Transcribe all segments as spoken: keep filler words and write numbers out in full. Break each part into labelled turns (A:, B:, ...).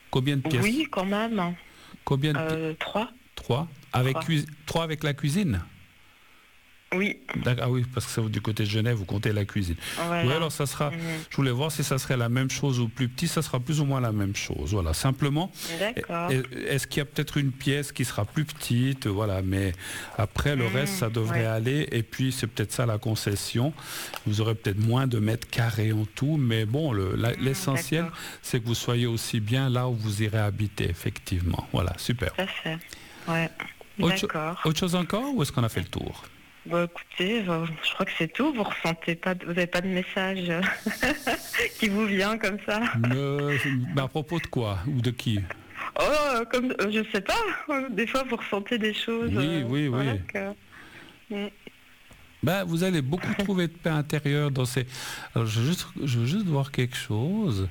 A: Combien de pièces?
B: Oui, quand même.
A: Combien de pi-
B: Euh, trois.
A: Trois. Avec
B: Trois.
A: cuisi- Trois avec la cuisine?
B: Oui,
A: D'accord. Ah oui, parce que ça, du côté de Genève, vous comptez la cuisine.
B: voilà.
A: Oui, alors ça sera.
B: Mhm.
A: Je voulais voir si ça serait la même chose ou plus petit. Ça sera plus ou moins la même chose. Voilà. Simplement.
B: D'accord.
A: est- Est-ce qu'il y a peut-être une pièce qui sera plus petite? Voilà. Mais après, le
B: Mhm,
A: reste, ça devrait
B: ouais.
A: aller. Et puis, c'est peut-être ça la concession. Vous aurez peut-être moins de mètres carrés en tout. Mais bon, le- la-
B: Mhm,
A: l'essentiel,
B: d'accord.
A: c'est que vous soyez aussi bien là où vous irez habiter, effectivement. Voilà. Super.
B: Tout à fait. Ouais.
A: Autre, cho-
B: D'accord.
A: autre chose encore ou est-ce qu'on a fait le tour?
B: Bon, écoutez, euh, je crois que c'est tout. Vous ressentez pas, de- vous n'avez pas de message euh, qui vous vient comme ça.
A: Euh, bah, à propos de quoi? Ou de qui?
B: Oh, euh, comme, euh, je sais pas. euh, Des fois, vous ressentez des choses.
A: Oui,
B: euh,
A: oui,
B: voilà,
A: oui.
B: que- Mm.
A: Ben, vous allez beaucoup trouver de paix intérieure dans ces... Alors, je veux juste, je veux juste voir quelque chose.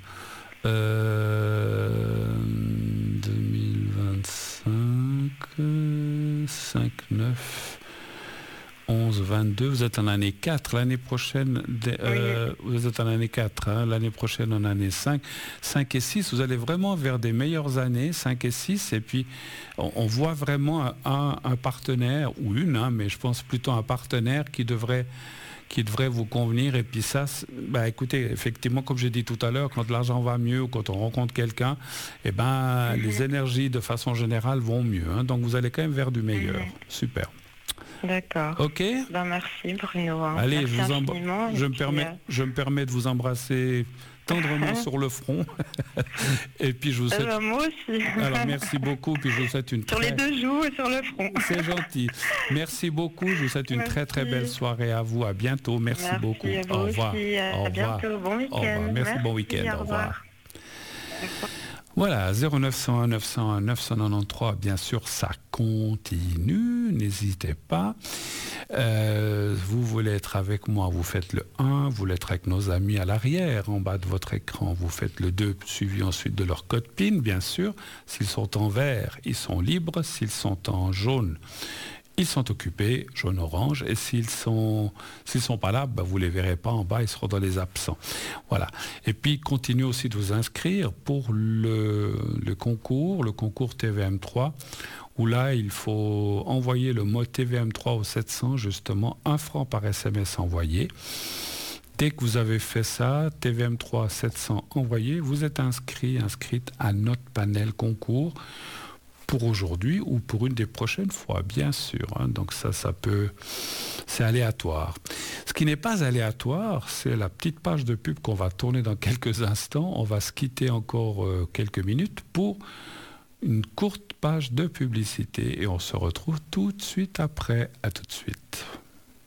A: Euh, deux mille vingt-cinq, euh, cinq, neuf, onze, vingt-deux, vous êtes en année quatre. L'année prochaine, des- euh, vous êtes en année quatre. Hein, l'année prochaine en année cinq. cinq et six, vous allez vraiment vers des meilleures années, cinq et six. Et puis, on, on voit vraiment un, un partenaire, ou une, hein, mais je pense plutôt un partenaire qui devrait qui devrait vous convenir. Et puis ça, c'est- bah, écoutez, effectivement, comme j'ai dit tout à l'heure, quand l'argent va mieux ou quand on rencontre quelqu'un, eh ben,
B: Mhm.
A: les énergies de façon générale vont mieux. Hein. Donc vous allez quand même vers du meilleur.
B: Mhm.
A: Super.
B: D'accord.
A: Ok.
B: Ben, merci Bruno. hein.
A: Allez,
B: Merci
A: je, vous embr-
B: infiniment.
A: je,
B: Et
A: me
B: puis,
A: permets,
B: euh,
A: je me permets de vous embrasser tendrement sur le front. Et puis je vous
B: eh
A: souhaite...
B: ben, moi aussi.
A: Alors merci beaucoup, puis je vous souhaite une
B: Sur les
A: très...
B: deux joues et sur le front.
A: C'est gentil. Merci beaucoup, je vous souhaite une
B: Merci.
A: très très belle soirée à vous. À bientôt, merci,
B: Merci
A: beaucoup.
B: à vous
A: Au revoir.
B: aussi. À
A: Au revoir.
B: bientôt. Bon week-end.
A: Au revoir. Merci, bon week-end. Au revoir. Voilà, zéro neuf cent un neuf cent un neuf cent quatre-vingt-treize, bien sûr, ça continue, n'hésitez pas. Euh, vous voulez être avec moi, vous faites le un, vous voulez être avec nos amis à l'arrière, en bas de votre écran, vous faites le deux, suivi ensuite de leur code PIN, bien sûr. S'ils sont en vert, ils sont libres, s'ils sont en jaune, ils sont occupés, jaune-orange, et s'ils sont s'ils sont pas là, bah, vous les verrez pas en bas, ils seront dans les absents. Voilà. Et puis, continuez aussi de vous inscrire pour le, le concours, le concours T V M trois, où là, il faut envoyer le mot T V M trois au sept cents, justement, un franc par S M S envoyé. Dès que vous avez fait ça, T V M trois sept cents envoyé, vous êtes inscrit, inscrite à notre panel concours pour aujourd'hui ou pour une des prochaines fois, bien sûr. Hein. Donc ça, ça peut... C'est aléatoire. Ce qui n'est pas aléatoire, c'est la petite page de pub qu'on va tourner dans quelques instants. On va se quitter encore euh, quelques minutes pour une courte page de publicité et on se retrouve tout de suite après. À tout de suite.